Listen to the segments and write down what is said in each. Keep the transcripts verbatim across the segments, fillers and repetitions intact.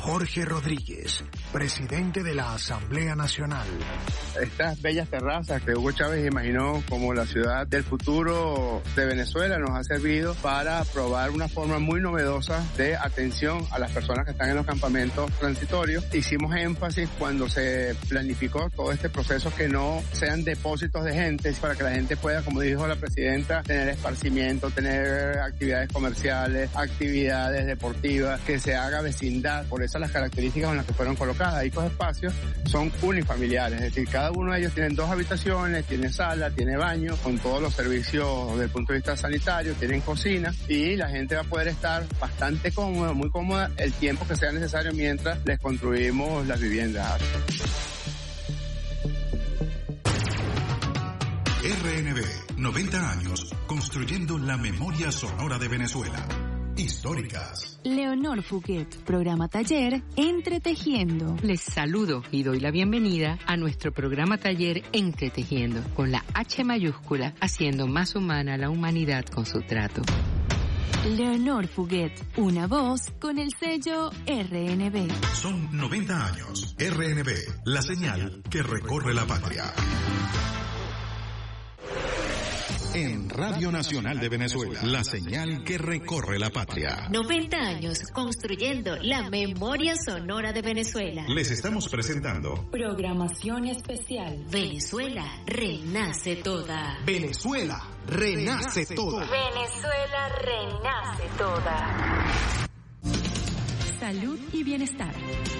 Jorge Rodríguez, presidente de la Asamblea Nacional. Estas bellas terrazas que Hugo Chávez imaginó como la ciudad del futuro de Venezuela nos ha servido para probar una forma muy novedosa de atención a las personas que están en los campamentos transitorios. Hicimos énfasis cuando se planificó todo este proceso que no sean depósitos de gente, para que la gente pueda, como dijo la presidenta, tener esparcimiento, tener actividades comerciales, actividades deportivas, que se haga vecindad. Por eso las características con las que fueron colocadas. Estos espacios son unifamiliares, es decir, cada uno de ellos tienen dos habitaciones, tiene sala, tiene baño, con todos los servicios desde el punto de vista sanitario, tienen cocina y la gente va a poder estar bastante cómoda, muy cómoda, el tiempo que sea necesario mientras les construimos las viviendas. R N B, noventa años construyendo la memoria sonora de Venezuela. Históricas. Leonor Fouquet, programa taller Entretejiendo. Les saludo y doy la bienvenida a nuestro programa taller Entretejiendo, con la H mayúscula, haciendo más humana la humanidad con su trato. Leonor Fouquet, una voz con el sello R N B. Son noventa años. R N B, la señal que recorre la patria. En Radio Nacional de Venezuela, la señal que recorre la patria. noventa años construyendo la memoria sonora de Venezuela. Les estamos presentando Programación especial. Venezuela renace toda. Venezuela renace toda. Venezuela renace toda. Salud y bienestar.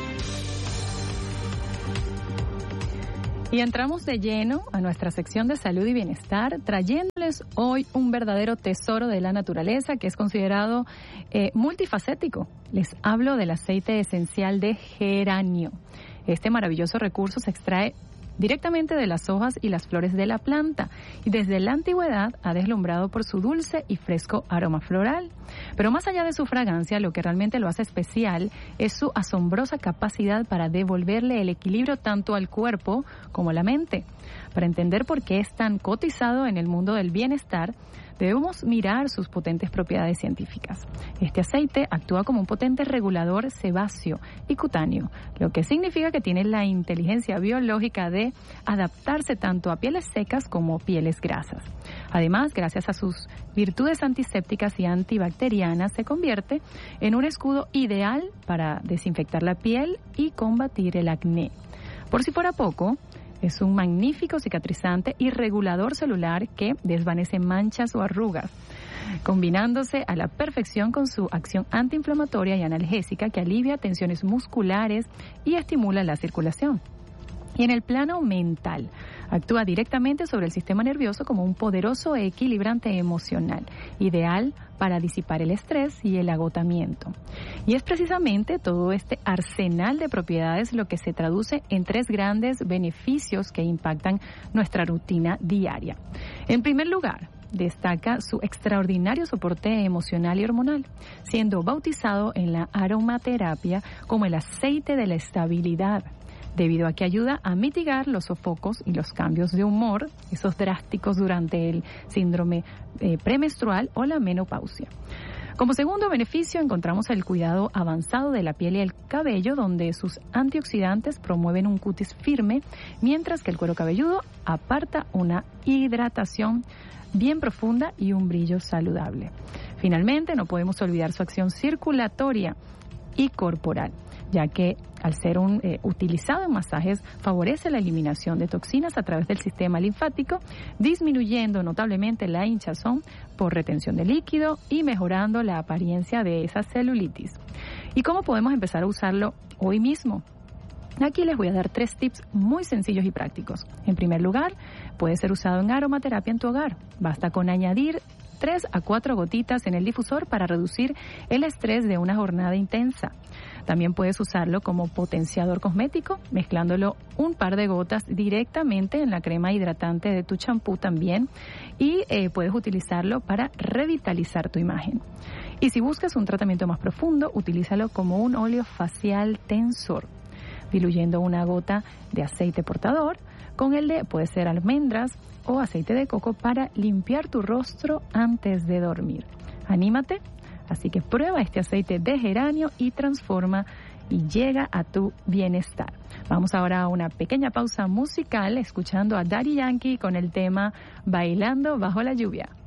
Y entramos de lleno a nuestra sección de salud y bienestar, trayéndoles hoy un verdadero tesoro de la naturaleza que es considerado eh, multifacético. Les hablo del aceite esencial de geranio. Este maravilloso recurso se extrae directamente de las hojas y las flores de la planta y desde la antigüedad ha deslumbrado por su dulce y fresco aroma floral. Pero más allá de su fragancia, lo que realmente lo hace especial es su asombrosa capacidad para devolverle el equilibrio tanto al cuerpo como a la mente. Para entender por qué es tan cotizado en el mundo del bienestar, debemos mirar sus potentes propiedades científicas. Este aceite actúa como un potente regulador sebáceo y cutáneo, lo que significa que tiene la inteligencia biológica de adaptarse tanto a pieles secas como pieles grasas. Además, gracias a sus virtudes antisépticas y antibacterianas, se convierte en un escudo ideal para desinfectar la piel y combatir el acné. Por si fuera poco, es un magnífico cicatrizante y regulador celular que desvanece manchas o arrugas, combinándose a la perfección con su acción antiinflamatoria y analgésica que alivia tensiones musculares y estimula la circulación. Y en el plano mental, actúa directamente sobre el sistema nervioso como un poderoso equilibrante emocional, ideal para disipar el estrés y el agotamiento. Y es precisamente todo este arsenal de propiedades lo que se traduce en tres grandes beneficios que impactan nuestra rutina diaria. En primer lugar, destaca su extraordinario soporte emocional y hormonal, siendo bautizado en la aromaterapia como el aceite de la estabilidad, debido a que ayuda a mitigar los sofocos y los cambios de humor, esos drásticos durante el síndrome eh, premenstrual o la menopausia. Como segundo beneficio encontramos el cuidado avanzado de la piel y el cabello, donde sus antioxidantes promueven un cutis firme, mientras que el cuero cabelludo aparta una hidratación bien profunda y un brillo saludable. Finalmente, no podemos olvidar su acción circulatoria y corporal, ya que al ser un, eh, utilizado en masajes favorece la eliminación de toxinas a través del sistema linfático, disminuyendo notablemente la hinchazón por retención de líquido y mejorando la apariencia de esa celulitis. ¿Y cómo podemos empezar a usarlo hoy mismo? Aquí les voy a dar tres tips muy sencillos y prácticos. En primer lugar, puede ser usado en aromaterapia en tu hogar. Basta con añadir tres a cuatro gotitas en el difusor para reducir el estrés de una jornada intensa. También puedes usarlo como potenciador cosmético, mezclándolo un par de gotas directamente en la crema hidratante de tu champú también, y eh, puedes utilizarlo para revitalizar tu imagen. Y si buscas un tratamiento más profundo, utilízalo como un óleo facial tensor, diluyendo una gota de aceite portador con el de, puede ser almendras o aceite de coco, para limpiar tu rostro antes de dormir. Anímate, así que prueba este aceite de geranio y transforma y llega a tu bienestar. Vamos ahora a una pequeña pausa musical escuchando a Daddy Yankee con el tema Bailando bajo la lluvia.